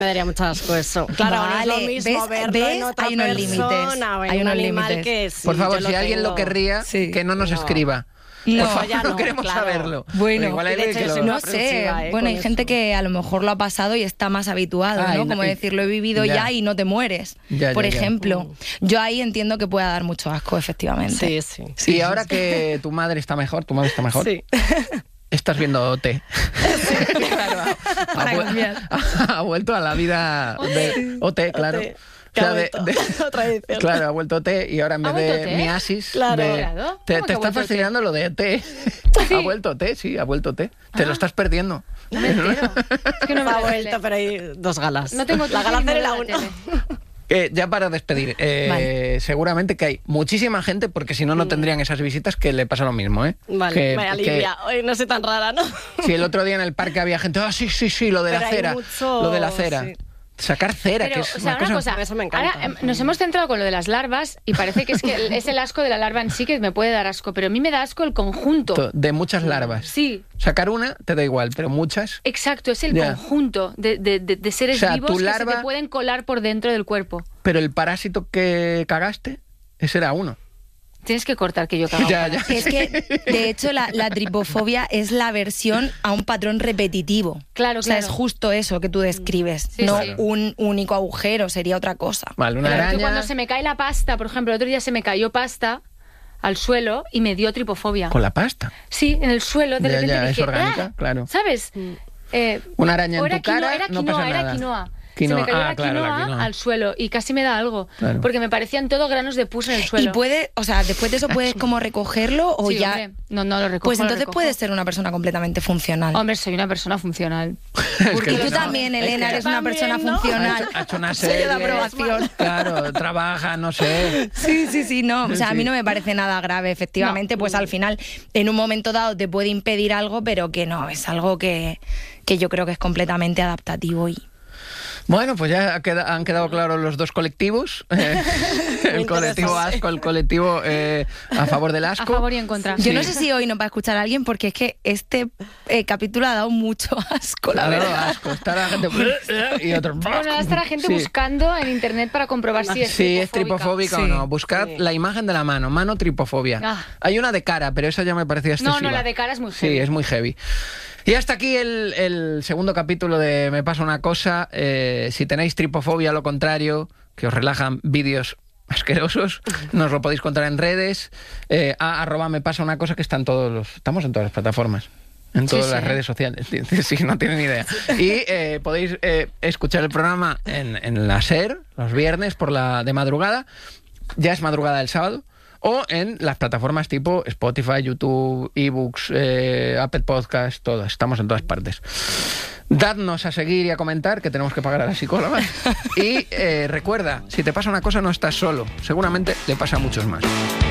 Me daría mucho asco eso. Claro, Vale, no es lo mismo verlo en otra hay unos persona límites. o en Hay un unos animal límites. que sí, Por favor, yo si alguien lo querría, Sí. que no nos No. escriba. No, Por favor, ya no no, queremos claro. saberlo. Bueno, Pero igual hay y de alguien hecho que es lo... No sé, aprensiva, bueno, hay con gente eso. que a lo mejor lo ha pasado y está más habituado, Ah, ¿no? y Como no- decir, lo he vivido ya. ya y no te mueres, Ya, por ya, ya. ejemplo. Yo ahí entiendo que pueda dar mucho asco, efectivamente. Sí, sí. Y ahora que tu madre está mejor, Sí. estás viendo OT. Claro, Para vu- cambiar. ha vuelto a la vida de OT, claro. OT, O sea, que ha vuelto. Otra edición. claro, ha vuelto OT y ahora en ¿Ha vez de vuelto OT? miasis, Claro. Claro. te ¿Cómo que ha está vuelto fascinando lo de OT. Ha vuelto OT, sí, ha vuelto OT. Te lo estás perdiendo. No me entero. Es que no me Ha veo la vuelto, tele. pero hay dos galas. No tengo la gala tele cero y ni la me veo 1. tele. Ya para despedir, Vale. seguramente que hay muchísima gente, porque si no, no tendrían esas visitas, que le pasa lo mismo, ¿eh? Vale, Que- me que- alivia. Hoy no soy tan rara, ¿no? Si el otro día en el parque había gente, sí, lo de Pero la hay cera, mucho- lo de la cera. sí. Sacar cera, Pero, que es o sea, una cosa, Eso me encanta. ahora nos hemos centrado con lo de las larvas y parece que es el asco de la larva en sí que me puede dar asco, pero a mí me da asco el conjunto. de muchas larvas. Sí, Sacar una te da igual, pero muchas... exacto, es el Ya. conjunto de seres O sea, vivos tu que se larva- te pueden colar por dentro del cuerpo. Pero el parásito que cagaste, ese era uno. Tienes que cortar que yo cago. Ya. Es que, de hecho, la tripofobia es la aversión a un patrón repetitivo. Claro, O sea, claro. es justo eso que tú describes, Sí, no sí. un único agujero, sería otra cosa. Vale, una Claro, tú araña cuando se me cae la pasta, por ejemplo, el otro día se me cayó pasta al suelo y me dio tripofobia. con la pasta. Sí, en el suelo, de Ya, repente ya, es dije, orgánica, "Ah", claro. ¿sabes? Una araña o en era tu cara, era no quinoa, pasa era nada. quinoa. Quinoa, Se me cayó ah, la, claro, la quinoa quinoa. al suelo y casi me da algo. Claro. Porque me parecían todo granos de pus en el suelo. Y puede, o sea, después de eso puedes como recogerlo o Sí, ya... hombre. No lo recojo. Pues lo entonces recojo. puedes ser una persona completamente funcional. Hombre, soy una persona funcional. Porque tú no. también, Elena, que eres una también, persona ¿no? funcional. Ha hecho una Sello de serie. aprobación. Claro, trabaja, no sé. Sí, no. O sea, a mí Sí. no me parece nada grave. Efectivamente, pues al final, en un momento dado te puede impedir algo, pero que no, es algo que yo creo que es completamente adaptativo y... Bueno, pues ya han quedado claros los dos colectivos. El colectivo interesante. asco, el colectivo a favor del A asco. favor y en contra. Yo no Sí. sé si hoy nos va a escuchar alguien porque es que este capítulo ha dado mucho asco, la Ha dado verdad. asco. Está la gente y otro. Bueno, ahora está la gente Sí. buscando en internet para comprobar si es Sí, es tripofóbica. tripofóbica o Sí. no. Buscad la imagen de la mano tripofobia. Ah. Hay una de cara, pero esa ya me parecía excesiva. No, la de cara es muy Sí, heavy. es muy heavy. Y hasta aquí el segundo capítulo de Me pasa una cosa. Si tenéis tripofobia, lo contrario, que os relajan vídeos asquerosos, nos lo podéis contar en redes. @ me pasa una cosa, que estamos en todas las plataformas. En todas Sí, las sí. redes sociales, sí, no tienen ni idea. Y podéis escuchar el programa en la SER, los viernes de madrugada. Ya es madrugada del sábado. O en las plataformas tipo Spotify, YouTube, eBooks, Apple Podcast, todas. Estamos en todas partes. Dadnos a seguir y a comentar, que tenemos que pagar a las psicólogas. Y recuerda, si te pasa una cosa no estás solo. Seguramente le pasa a muchos más.